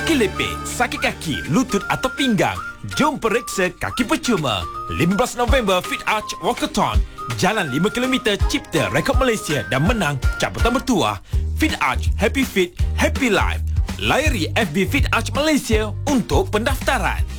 Sakit lepit, sakit kaki, lutut atau pinggang? Jom periksa kaki percuma. 15 November Fit Arch Walkathon. Jalan 5 km cipta rekod Malaysia dan menang cabutan bertuah. Fit Arch, Happy Fit, Happy Life. Layari FB Fit Arch Malaysia untuk pendaftaran.